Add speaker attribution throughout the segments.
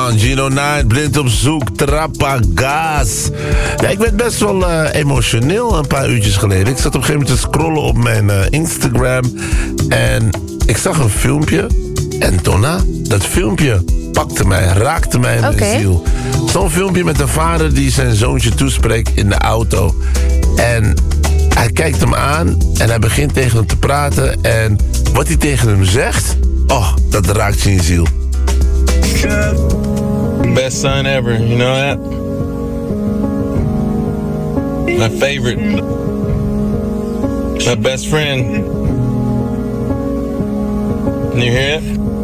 Speaker 1: man. Gino Knight, blind op zoek, Trapagas. Ja, ik werd best wel emotioneel een paar uurtjes geleden. Ik zat op een gegeven moment te scrollen op mijn Instagram. En ik zag een filmpje. En Donna, dat filmpje pakte mij, raakte mij in de ziel. Zo'n filmpje met een vader die zijn zoontje toespreekt in de auto. En hij kijkt hem aan en hij begint tegen hem te praten. En wat hij tegen hem zegt, dat raakt je in je ziel.
Speaker 2: Best son ever, you know that? My favorite. My best friend. Can you hear it?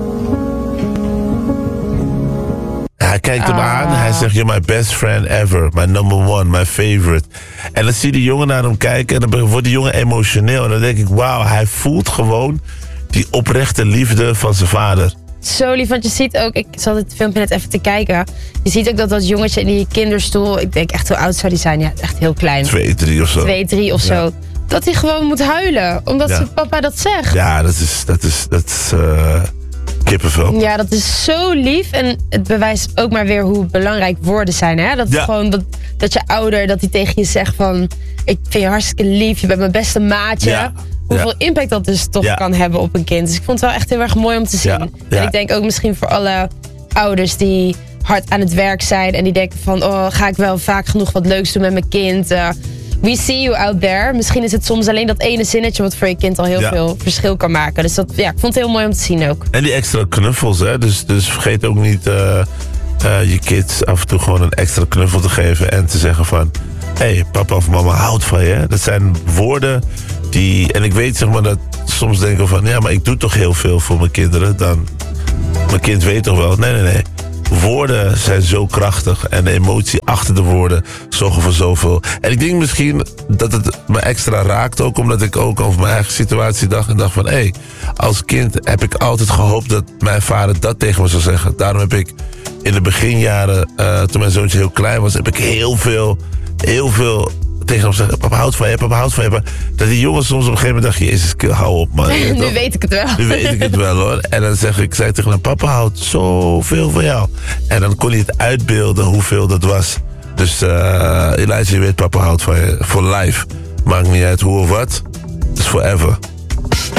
Speaker 1: Hij kijkt hem aan, hij zegt, you're my best friend ever. My number one, my favorite. En dan zie je die jongen naar hem kijken en dan wordt die jongen emotioneel. En dan denk ik, wauw, hij voelt gewoon die oprechte liefde van zijn vader.
Speaker 3: Zo lief, want je ziet ook, ik zat het filmpje net even te kijken. Je ziet ook dat jongetje in die kinderstoel, ik denk echt hoe oud zou die zijn? Ja, echt heel klein.
Speaker 1: 2, 3 of zo.
Speaker 3: 2, 3 of zo. Dat hij gewoon moet huilen, omdat zijn papa dat zegt.
Speaker 1: Ja, dat is kippenvel.
Speaker 3: Ja, dat is zo lief. En het bewijst ook maar weer hoe belangrijk woorden zijn. Hè? Dat, gewoon dat je ouder, dat hij tegen je zegt van, ik vind je hartstikke lief, je bent mijn beste maatje. Ja. Hoeveel impact dat dus toch kan hebben op een kind. Dus ik vond het wel echt heel erg mooi om te zien. Ja. En ik denk ook misschien voor alle ouders die hard aan het werk zijn en die denken van, ga ik wel vaak genoeg wat leuks doen met mijn kind. We see you out there. Misschien is het soms alleen dat ene zinnetje wat voor je kind al heel veel verschil kan maken. Dus dat, ik vond het heel mooi om te zien ook.
Speaker 1: En die extra knuffels, hè. Dus vergeet ook niet je kids af en toe gewoon een extra knuffel te geven en te zeggen van, hey, papa of mama houdt van je. Dat zijn woorden die, en ik weet zeg maar dat soms denken van, ja, maar ik doe toch heel veel voor mijn kinderen. Dan, mijn kind weet toch wel, nee. Woorden zijn zo krachtig en de emotie achter de woorden zorgen voor zoveel. En ik denk misschien dat het me extra raakt, ook omdat ik ook over mijn eigen situatie dacht en dacht van, hey, als kind heb ik altijd gehoopt dat mijn vader dat tegen me zou zeggen. Daarom heb ik in de beginjaren, toen mijn zoontje heel klein was, heb ik heel veel tegen hem zeggen, papa houdt van je, papa houdt van je. Dat die jongen soms op een gegeven moment dacht, jezus, hou op man.
Speaker 3: Nu weet ik het wel.
Speaker 1: Nu weet ik het wel hoor. En dan zei tegen hem, papa houdt zoveel van jou. En dan kon hij het uitbeelden hoeveel dat was. Dus Elijah, je weet, papa houdt van je for life. Maakt niet uit hoe of wat. Het is forever.